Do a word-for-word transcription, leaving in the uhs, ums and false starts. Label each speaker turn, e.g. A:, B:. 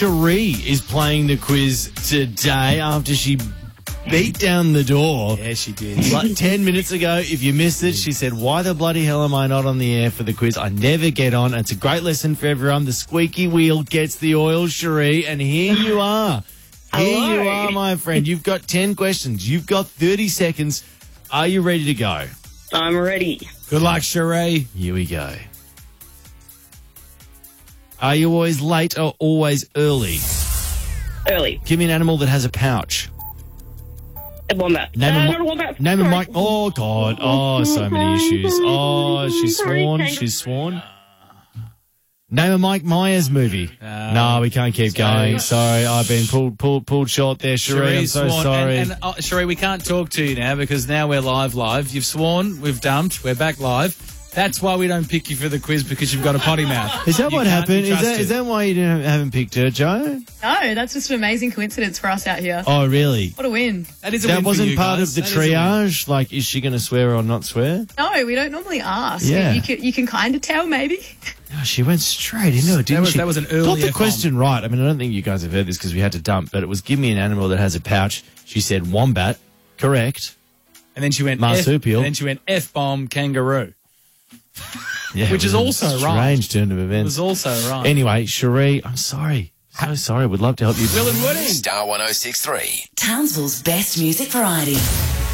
A: Cherie is playing the quiz today after she beat down the door.
B: Yeah, she did.
A: Like ten minutes ago, if you missed it, she said, why the bloody hell am I not on the air for the quiz? I never get on. It's a great lesson for everyone. The squeaky wheel gets the oil, Cherie, and here you are. Here
C: Hello.
A: you are, my friend. You've got ten questions. You've got thirty seconds. Are you ready to go?
C: I'm ready.
B: Good luck, Cherie.
A: Here we go. Are you always late or always early?
C: Early.
A: Give me an animal that has a pouch.
C: A wombat.
A: Name
C: uh,
A: a,
C: not a wombat.
A: name a
C: Sorry.
A: mic. Oh, God. Oh, so many issues. Oh, she's
C: Sorry,
A: sworn.
C: kangaroo.
A: She's sworn. Name a Mike Myers movie.
B: Uh,
A: no, we can't keep
B: sorry.
A: going. Sorry, I've been pulled pulled pulled short there, Cherie. I'm
B: Cherie's
A: so
B: sworn.
A: sorry.
B: And, and uh, Cherie, we can't talk to you now because now we're live live. You've sworn, we've dumped, we're back live. That's why we don't pick you for the quiz, because you've got a potty mouth.
A: Is that
B: You
A: what
B: can't be
A: happened? Is that
B: trusted.
A: is that why you didn't, haven't picked her, Joe?
D: No, that's just an amazing coincidence for us out here.
A: Oh, really?
D: What a win.
B: That is a
A: That
B: win for
A: wasn't
B: you
A: part
B: guys.
A: of the
B: That is a win.
A: triage? Like, is she going to swear or not swear?
D: No, we don't normally ask.
A: Yeah.
D: You can, you can kind of tell, maybe.
A: Oh, she went straight into it, didn't
B: was-
A: she?
B: that was an
A: Got
B: earlier
A: the question right. I mean, I don't think you guys have heard this because we had to dump, but it was give me an animal that has a pouch. She said wombat. Correct.
B: And then she went
A: Marsupial.
B: F, and then she went F-bomb kangaroo.
A: Yeah,
B: Which
A: it
B: is
A: was a
B: also right.
A: strange turn of
B: It
A: events.
B: was also right.
A: Anyway, Cherie, I'm sorry. So sorry. Would love to help you.
B: Will and Woody.
E: Star one oh six three.
F: Townsville's best music variety.